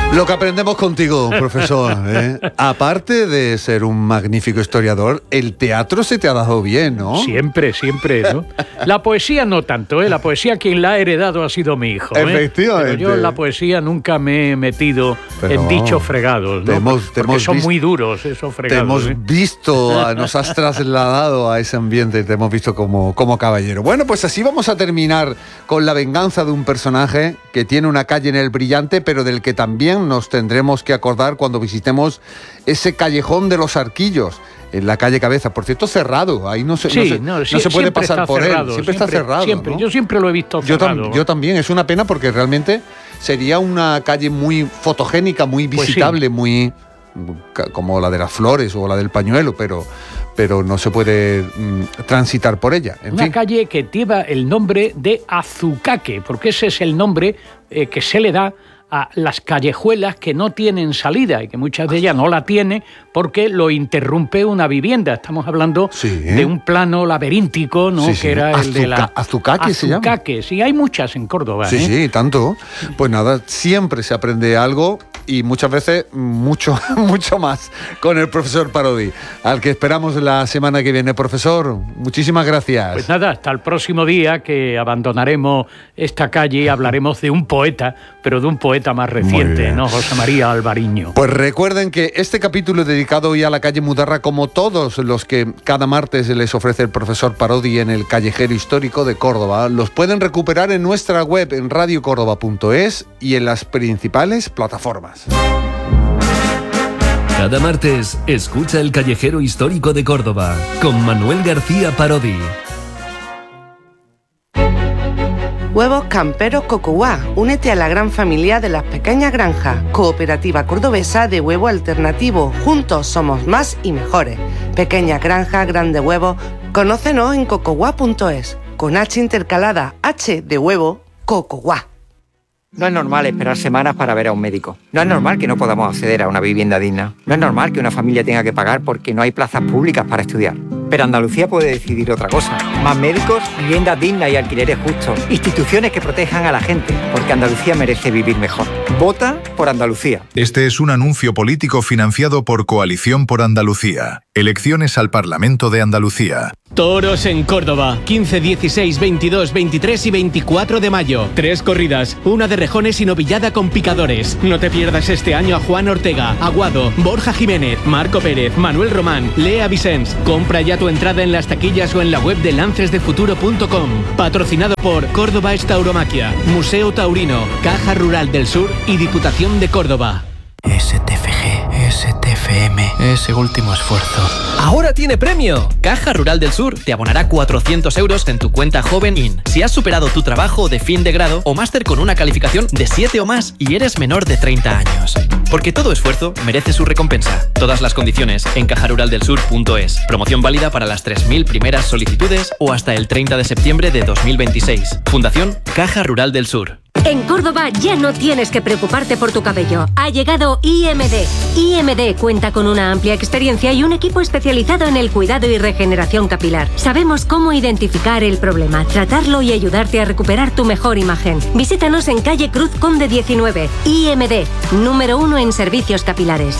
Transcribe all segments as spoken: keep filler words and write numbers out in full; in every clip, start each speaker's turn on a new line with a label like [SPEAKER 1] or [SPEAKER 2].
[SPEAKER 1] Lo que aprendemos contigo, profesor, ¿eh? Aparte de ser un magnífico historiador, el teatro se te ha dado bien, ¿no?
[SPEAKER 2] Siempre, siempre, ¿no? La poesía no tanto, ¿eh? La poesía quien la ha heredado ha sido mi hijo, ¿eh?
[SPEAKER 1] Efectivamente.
[SPEAKER 2] Pero yo en la poesía nunca me he metido Pero en dichos fregados, ¿no?
[SPEAKER 1] Te hemos, te
[SPEAKER 2] Porque
[SPEAKER 1] hemos
[SPEAKER 2] son
[SPEAKER 1] visto,
[SPEAKER 2] muy duros esos fregados.
[SPEAKER 1] Te hemos
[SPEAKER 2] ¿eh?
[SPEAKER 1] visto, nos has trasladado a ese ambiente, te hemos visto como, como caballero. Bueno, pues así vamos a terminar con la venganza de un personaje que tiene una calle en El Brillante, pero del que también nos tendremos que acordar cuando visitemos ese callejón de los Arquillos, en la calle Cabeza. Por cierto, cerrado, ahí no se,
[SPEAKER 2] sí,
[SPEAKER 1] no se,
[SPEAKER 2] no,
[SPEAKER 1] no
[SPEAKER 2] sí,
[SPEAKER 1] se puede pasar por
[SPEAKER 2] cerrado,
[SPEAKER 1] él. Siempre,
[SPEAKER 2] siempre
[SPEAKER 1] está cerrado.
[SPEAKER 2] Siempre.
[SPEAKER 1] ¿no?
[SPEAKER 2] Yo siempre lo he visto
[SPEAKER 1] yo
[SPEAKER 2] cerrado.
[SPEAKER 1] Tam, yo también, es una pena porque realmente sería una calle muy fotogénica, muy visitable, pues sí. muy como la de las flores o la del pañuelo, pero, pero no se puede mm, transitar por ella. En
[SPEAKER 2] una
[SPEAKER 1] fin.
[SPEAKER 2] calle que lleva el nombre de Azucaque, porque ese es el nombre eh, que se le da a las callejuelas que no tienen salida y que muchas de ellas no la tiene porque lo interrumpe una vivienda. Estamos hablando sí, ¿eh? de un plano laberíntico, ¿no?
[SPEAKER 1] Sí, sí.
[SPEAKER 2] Que era
[SPEAKER 1] Azuca-
[SPEAKER 2] el de la
[SPEAKER 1] Azucaque se llama.
[SPEAKER 2] Azucaque, sí, hay muchas en Córdoba.
[SPEAKER 1] Sí,
[SPEAKER 2] ¿eh?
[SPEAKER 1] sí, tanto. Pues nada, siempre se aprende algo y muchas veces mucho, mucho más con el profesor Parodi, al que esperamos la semana que viene. Profesor, muchísimas gracias.
[SPEAKER 2] Pues nada, hasta el próximo día que abandonaremos esta calle y hablaremos de un poeta, pero de un poeta más reciente, ¿no? José María Alvariño.
[SPEAKER 1] Pues recuerden que este capítulo dedicado hoy a la calle Mudarra, como todos los que cada martes les ofrece el profesor Parodi en el Callejero Histórico de Córdoba, los pueden recuperar en nuestra web en radio córdoba punto es y en las principales plataformas.
[SPEAKER 3] Cada martes, escucha el Callejero Histórico de Córdoba con Manuel García Parodi.
[SPEAKER 4] Huevos Camperos Cocoguá. Únete a la gran familia de las pequeñas granjas. Cooperativa cordobesa de huevo alternativo. Juntos somos más y mejores. Pequeñas granjas, grandes huevos. Conócenos en cocoguá punto es. Con H intercalada, H de huevo, Cocoguá.
[SPEAKER 5] No es normal esperar semanas para ver a un médico. No es normal que no podamos acceder a una vivienda digna. No es normal que una familia tenga que pagar porque no hay plazas públicas para estudiar. Pero Andalucía puede decidir otra cosa. Más médicos, viviendas dignas y alquileres justos. Instituciones que protejan a la gente, porque Andalucía merece vivir mejor. Vota por Andalucía.
[SPEAKER 6] Este es un anuncio político financiado por Coalición por Andalucía. Elecciones al Parlamento de Andalucía.
[SPEAKER 7] Toros en Córdoba, quince, dieciséis, veintidós, veintitrés y veinticuatro de mayo. Tres corridas, una de rejones y novillada con picadores. No te pierdas este año a Juan Ortega, Aguado, Borja Jiménez, Marco Pérez, Manuel Román, Lea Vicens. Compra ya tu entrada en las taquillas o en la web de lances de futuro punto com. Patrocinado por Córdoba Tauromaquia, Museo Taurino, Caja Rural del Sur y Diputación de Córdoba.
[SPEAKER 8] S T F G, S T F M, ese último esfuerzo.
[SPEAKER 9] ¡Ahora tiene premio! Caja Rural del Sur te abonará cuatrocientos euros en tu cuenta Joven In si has superado tu trabajo de fin de grado o máster con una calificación de siete o más y eres menor de treinta años. Porque todo esfuerzo merece su recompensa. Todas las condiciones en caja rural del sur punto es. Promoción válida para las tres mil primeras solicitudes o hasta el treinta de septiembre de dos mil veintiséis. Fundación Caja Rural del Sur.
[SPEAKER 10] En Córdoba ya no tienes que preocuparte por tu cabello. Ha llegado I M D. I M D cuenta con una amplia experiencia y un equipo especializado en el cuidado y regeneración capilar. Sabemos cómo identificar el problema, tratarlo y ayudarte a recuperar tu mejor imagen. Visítanos en calle Cruz Conde diecinueve. I M D, número uno en servicios capilares.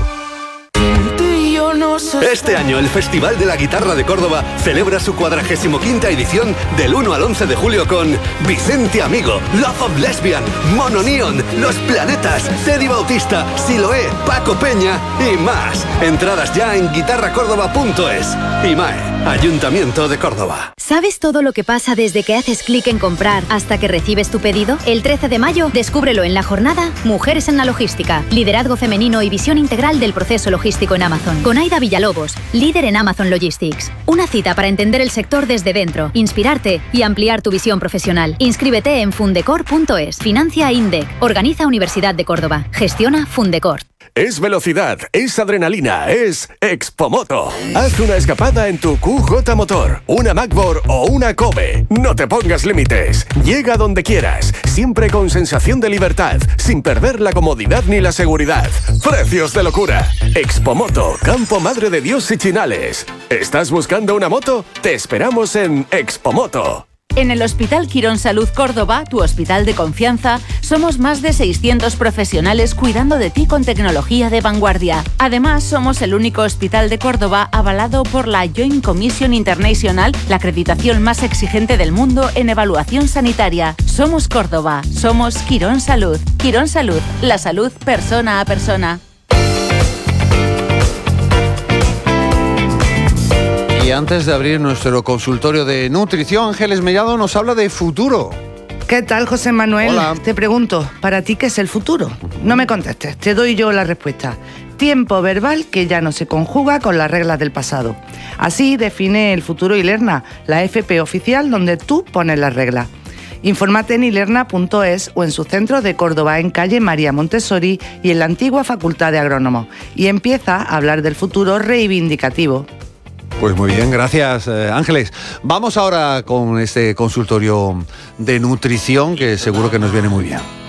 [SPEAKER 11] Este año el Festival de la Guitarra de Córdoba celebra su cuadragésimo quinta edición del uno al once de julio con Vicente Amigo, Love of Lesbian, Mono Neon, Los Planetas, Teddy Bautista, Siloé, Paco Peña y más. Entradas ya en guitarra córdoba punto es. IMAE, Ayuntamiento de Córdoba.
[SPEAKER 12] ¿Sabes todo lo que pasa desde que haces clic en comprar hasta que recibes tu pedido? El trece de mayo, descúbrelo en la jornada Mujeres en la Logística, liderazgo femenino y visión integral del proceso logístico en Amazon. Con Aida Villalobos, líder en Amazon Logistics. Una cita para entender el sector desde dentro, inspirarte y ampliar tu visión profesional. Inscríbete en fundecor punto es. Financia INDEC. Organiza Universidad de Córdoba. Gestiona Fundecor.
[SPEAKER 13] Es velocidad, es adrenalina, es Expomoto. Haz una escapada en tu Q J Motor, una MacBook o una Kobe. No te pongas límites. Llega donde quieras, siempre con sensación de libertad, sin perder la comodidad ni la seguridad. Precios de locura. Expomoto, Campo Madre de Dios y Chinales. ¿Estás buscando una moto? Te esperamos en Expomoto.
[SPEAKER 14] En el Hospital Quirón Salud Córdoba, tu hospital de confianza, somos más de seiscientos profesionales cuidando de ti con tecnología de vanguardia. Además, somos el único hospital de Córdoba avalado por la Joint Commission International, la acreditación más exigente del mundo en evaluación sanitaria. Somos Córdoba, somos Quirón Salud. Quirón Salud, la salud persona a persona.
[SPEAKER 1] Y antes de abrir nuestro consultorio de nutrición, Ángeles Mellado nos habla de futuro.
[SPEAKER 4] ¿Qué tal, José Manuel?
[SPEAKER 1] Hola.
[SPEAKER 4] Te pregunto, ¿para ti qué es el futuro? No me contestes, te doy yo la respuesta. Tiempo verbal que ya no se conjuga con las reglas del pasado. Así define el futuro Ilerna, la F P oficial donde tú pones las reglas. Infórmate en ilerna punto es o en su centro de Córdoba, en calle María Montessori y en la antigua Facultad de Agrónomos. Y empieza a hablar del futuro reivindicativo.
[SPEAKER 1] Pues muy bien, gracias eh, Ángeles. Vamos ahora con este consultorio de nutrición que seguro que nos viene muy bien.